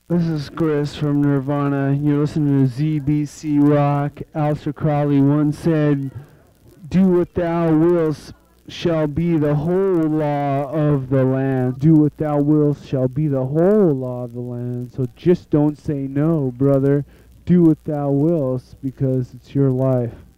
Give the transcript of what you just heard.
This is Chris from Nirvana. You're listening to ZBC Rock. Aleister Crowley once said, "Do what thou wilt shall be the whole law of the land. Do what thou wilt shall be the whole law of the land." So just don't say no, brother. Do what thou wilt because it's your life.